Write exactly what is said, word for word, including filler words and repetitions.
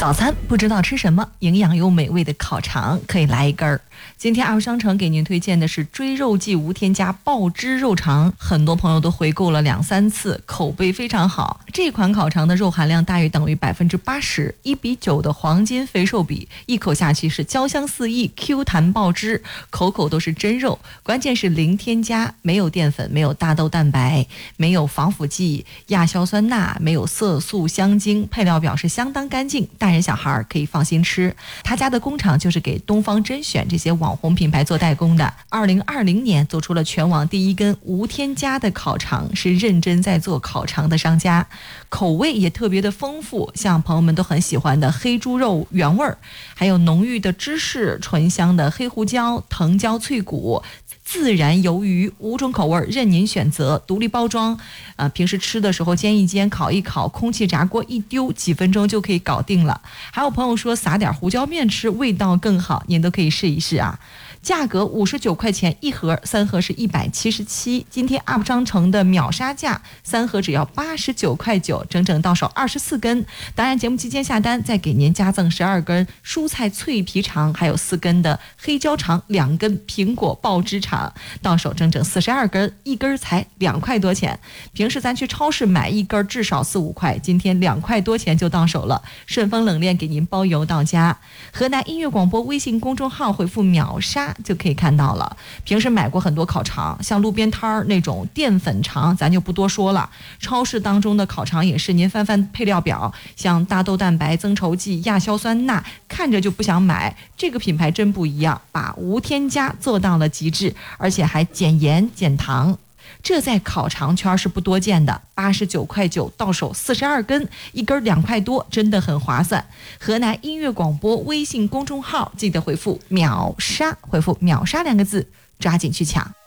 早餐不知道吃什么，营养又美味的烤肠可以来一根儿。今天二商城给您推荐的是追肉记无添加爆汁肉肠，很多朋友都回购了两三次，口碑非常好。这款烤肠的肉含量大约等于百分之八十，一比九的黄金肥瘦比，一口下去是焦香四溢 ，Q 弹爆汁，口口都是真肉。关键是零添加，没有淀粉，没有大豆蛋白，没有防腐剂、亚硝酸钠，没有色素、香精，配料表是相当干净，大人小孩可以放心吃。他家的工厂就是给东方甄选这些网红品牌做代工的。二零二零年做出了全网第一根无添加的烤肠，是认真在做烤肠的商家，口味也特别的丰富，像朋友们都很喜欢的黑猪肉原味儿，还有浓郁的芝士、醇香的黑胡椒、藤椒脆骨、自然鱿鱼，五种口味任您选择，独立包装。呃，平时吃的时候煎一煎、烤一烤，空气炸锅一丢，几分钟就可以搞定了。还有朋友说撒点胡椒面吃味道更好，您都可以试一试啊。价格五十九块钱一盒，三盒是一百七十七。今天 U P 商城的秒杀价，三盒只要八十九块九，整整到手二十四根。当然，节目期间下单再给您加赠十二根蔬菜脆皮肠，还有四根的黑椒肠，两根苹果爆汁肠，到手整整四十二根，一根才两块多钱。平时咱去超市买一根至少四五块，今天两块多钱就到手了，顺丰冷链给您包邮到家。河南音乐广播微信公众号回复秒杀就可以看到了。平时买过很多烤肠，像路边摊儿那种淀粉肠咱就不多说了，超市当中的烤肠也是，您翻翻配料表，像大豆蛋白、增稠剂、亚硝酸钠，看着就不想买。这个品牌真不一样，把无添加做到了极致，而且还减盐减糖，这在烤肠圈是不多见的。八十九块九到手四十二根，一根两块多，真的很划算。河南音乐广播微信公众号记得回复秒杀，回复秒杀两个字，抓紧去抢。